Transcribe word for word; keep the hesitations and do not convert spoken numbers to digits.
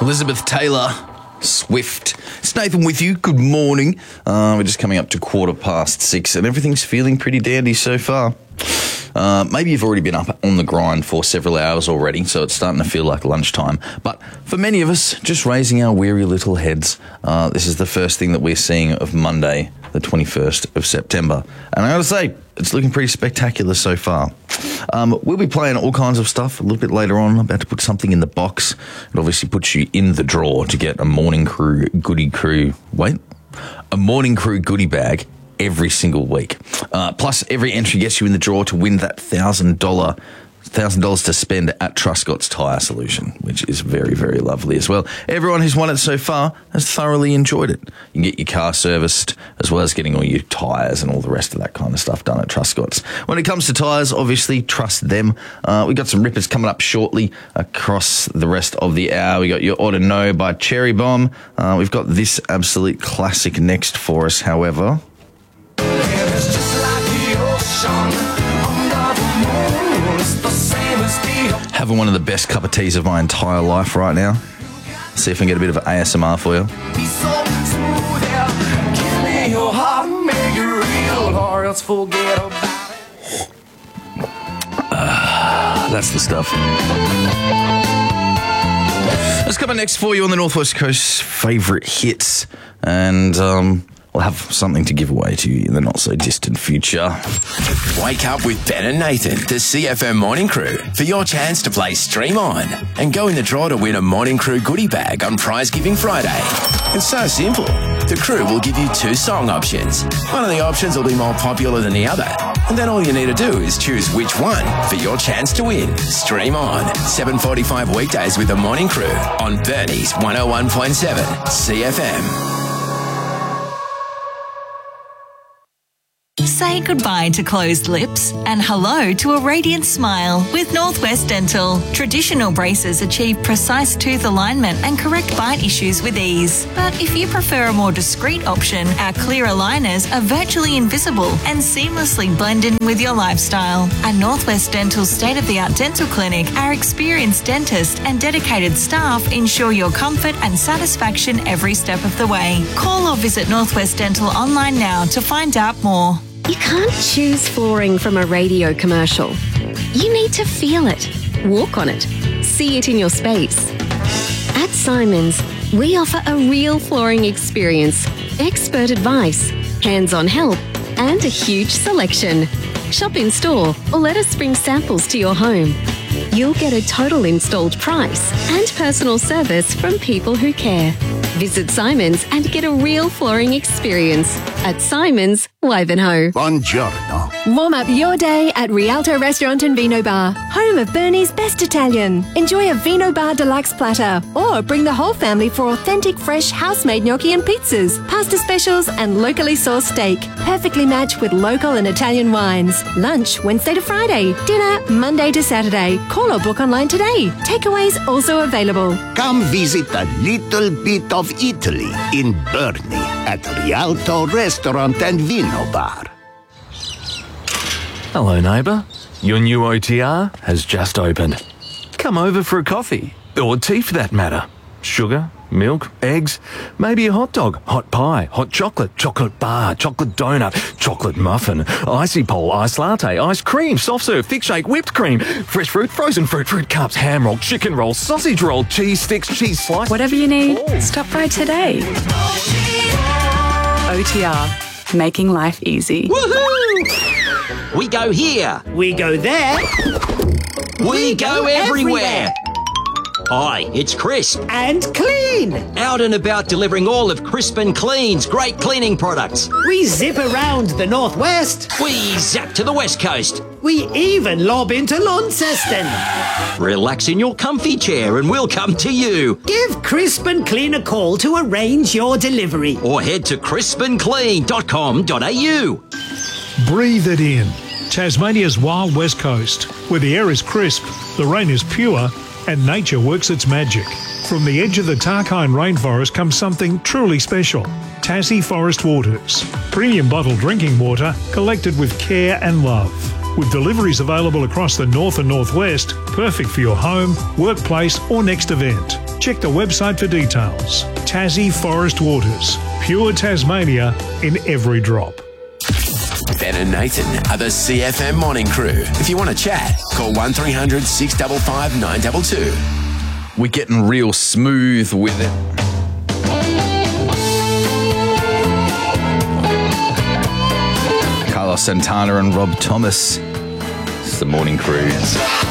Elizabeth Taylor, Swift. It's Nathan with you. Good morning. Uh, we're just coming up to quarter past six and everything's feeling pretty dandy so far. Uh, maybe you've already been up on the grind for several hours already, so it's starting to feel like lunchtime. But for many of us, just raising our weary little heads, uh, this is the first thing that we're seeing of Monday, the twenty-first of September. And I gotta say, it's looking pretty spectacular so far. Um, we'll be playing all kinds of stuff a little bit later on. I'm about to put something in the box. It obviously puts you in the draw to get a Morning Crew goodie crew, wait, a Morning Crew goodie bag every single week. Uh, plus, every entry gets you in the draw to win that one thousand dollars one thousand dollars to spend at Truscott's Tyre Solution, which is very, very lovely as well. Everyone who's won it so far has thoroughly enjoyed it. You can get your car serviced as well as getting all your tyres and all the rest of that kind of stuff done at Truscott's. When it comes to tyres, obviously, trust them. Uh, we've got some rippers coming up shortly across the rest of the hour. We got Your Ought to Know by Cherry Bomb. Uh, we've got this absolute classic next for us, however. Having one of the best cup of teas of my entire life right now. See if I can get a bit of A S M R for you. Uh, that's the stuff. Let's come next for you on the Northwest Coast's favourite hits. And um, we'll have something to give away to you in the not-so-distant future. Wake up with Ben and Nathan, the C F M Morning Crew, for your chance to play Stream On and go in the draw to win a Morning Crew goodie bag on Prize Giving Friday. It's so simple. The crew will give you two song options. One of the options will be more popular than the other. And then all you need to do is choose which one for your chance to win. Stream On, seven forty-five weekdays with the Morning Crew on Bernie's one oh one point seven C F M. Say goodbye to closed lips and hello to a radiant smile with Northwest Dental. Traditional braces achieve precise tooth alignment and correct bite issues with ease. But if you prefer a more discreet option, our clear aligners are virtually invisible and seamlessly blend in with your lifestyle. At Northwest Dental's state-of-the-art dental clinic, our experienced dentist and dedicated staff ensure your comfort and satisfaction every step of the way. Call or visit Northwest Dental online now to find out more. You can't choose flooring from a radio commercial. You need to feel it, walk on it, see it in your space. At Simons, we offer a real flooring experience, expert advice, hands-on help, and a huge selection. Shop in store or let us bring samples to your home. You'll get a total installed price and personal service from people who care. Visit Simons and get a real flooring experience at Simons, Wivenhoe. Buongiorno. Warm up your day at Rialto Restaurant and Vino Bar, home of Bernie's best Italian. Enjoy a Vino Bar Deluxe platter or bring the whole family for authentic, fresh, house-made gnocchi and pizzas, pasta specials and locally sourced steak, perfectly matched with local and Italian wines. Lunch Wednesday to Friday, dinner Monday to Saturday. Call or book online today. Takeaways also available. Come visit a little bit of Italy in Bernie at Rialto Restaurant and Vino Bar. Hello, neighbour. Your new O T R has just opened. Come over for a coffee, or tea for that matter. Sugar, milk, eggs, maybe a hot dog, hot pie, hot chocolate, chocolate bar, chocolate donut, chocolate muffin, icy pole, iced latte, ice cream, soft serve, thick shake, whipped cream, fresh fruit, frozen fruit, fruit cups, ham roll, chicken roll, sausage roll, cheese sticks, cheese slice. Whatever you need, oh. Stop by today. O T R, making life easy. Woohoo! We go here. We go there. We, we go, go everywhere. everywhere. Hi, it's Crisp. And Clean. Out and about delivering all of Crisp and Clean's great cleaning products. We zip around the Northwest. We zap to the West Coast. We even lob into Launceston. Relax in your comfy chair and we'll come to you. Give Crisp and Clean a call to arrange your delivery. Or head to crisp and clean dot com dot a u. Breathe it in. Tasmania's wild west coast, where the air is crisp, the rain is pure, and nature works its magic. From the edge of the Tarkine rainforest comes something truly special. Tassie Forest Waters. Premium bottled drinking water collected with care and love. With deliveries available across the north and northwest, perfect for your home, workplace or next event. Check the website for details. Tassie Forest Waters. Pure Tasmania in every drop. Ben and Nathan are the C F M Morning Crew. If you want to chat, call one three hundred six five five nine two two. We're getting real smooth with it. Carlos Santana and Rob Thomas. It's the Morning Crew.